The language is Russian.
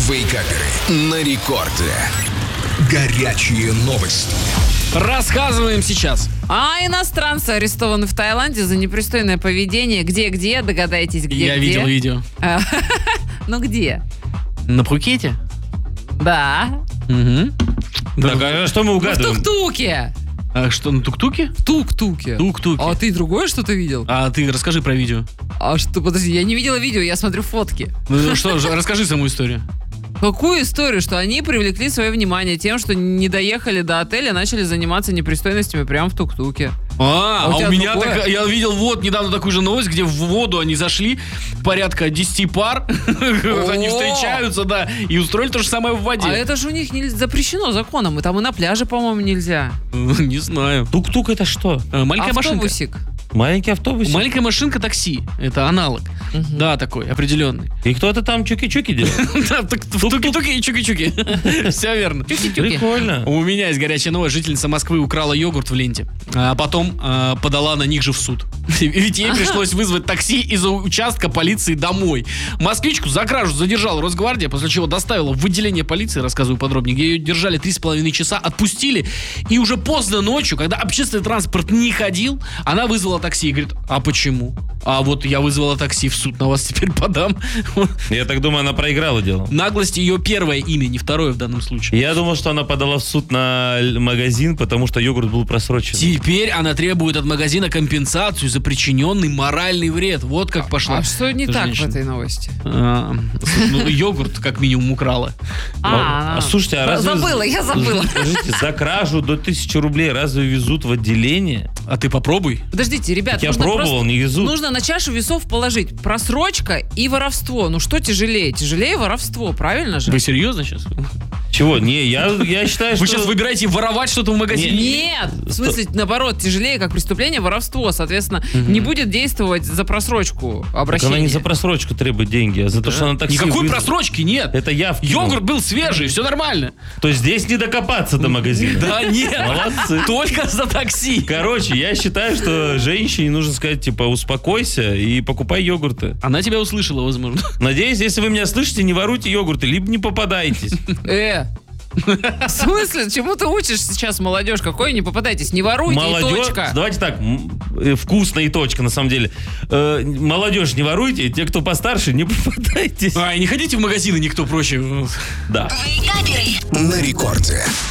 Вейкаперы на рекорде. Горячие новости. Рассказываем сейчас. Иностранцы арестованы в Таиланде за непристойное поведение. Где? Догадайтесь, где? Я видел видео. Ну где? На Пхукете? Да. Угу. Так, а что мы В угадываем? тук-туке. А что, на тук-туке? В тук-туке. Тук-туке. А ты другое что-то видел? А ты расскажи про видео. А что, подожди, я не видела видео, я смотрю фотки. Ну что, расскажи саму историю. Какую историю? Что они привлекли свое внимание тем, что не доехали до отеля, начали заниматься непристойностями прямо в тук-туке. У тебя меня другое? я видел недавно такую же новость, где в воду они зашли, порядка 10 пар, они встречаются, да, и устроили то же самое в воде. А это же у них запрещено законом, и там и на пляже, по-моему, нельзя. Не знаю. Тук-тук это что? Маленькая машинка. Автобусик. Маленький автобус? Маленькая машинка такси. Это аналог. Да, такой, определенный. И кто-то там чуки-чуки делал? Да, туки-туки и чуки-чуки. Все верно. Прикольно. У меня есть горячая новость. Жительница Москвы украла йогурт в ленте. А потом подала на них же в суд. Ведь ей пришлось вызвать такси из участка полиции домой. Москвичку за кражу задержала Росгвардия, после чего доставила в отделение полиции, рассказываю подробнее, где ее держали 3,5 часа, отпустили. И уже поздно ночью, когда общественный транспорт не ходил, она вызвала такси и говорит: а почему? А вот я вызвала такси, в суд на вас теперь подам. Я так думаю, она проиграла дело. Наглость ее первое имя, не второе в данном случае. Я думал, что она подала в суд на магазин, потому что йогурт был просрочен. Теперь она требует от магазина компенсацию за причиненный моральный вред. Вот как пошла. А что не так в женщина. этой новости? Йогурт как минимум украла. Слушайте, а разве... Я забыла. Скажите, за кражу до 1000 рублей разве везут в отделение? А ты попробуй. Подождите, ребят, Я нужно пробовал, не везут. Нужно на чашу весов положить просрочка и воровство. Ну что тяжелее? Тяжелее воровство, правильно же? Вы серьезно сейчас? Чего? Не, я считаю, что... Вы сейчас выбираете воровать что-то в магазине? Нет, в смысле, наоборот, тяжелее как преступление воровство. Соответственно, не будет действовать за просрочку Так обращения. она не за просрочку требует деньги, а за то, что она такси Никакой вызвала. просрочки нет. Это я вкинул. Йогурт был свежий, все нормально. То есть здесь не докопаться до магазина. Да нет. Молодцы. Только за такси. Короче, я считаю, что женщине нужно сказать, типа, успокойся и покупай йогурты. Она тебя услышала, возможно. Надеюсь, если вы меня слышите, не воруйте йогурты, либо не попадайтесь. В смысле? Чему ты учишь сейчас, молодежь? Какой не попадайтесь? Не воруйте, и Молодежь, точка. давайте так, вкусно и точка, на самом деле. Молодежь не воруйте, те, кто постарше, не попадайтесь. И не ходите в магазины, никто проще. Да. На рекорде.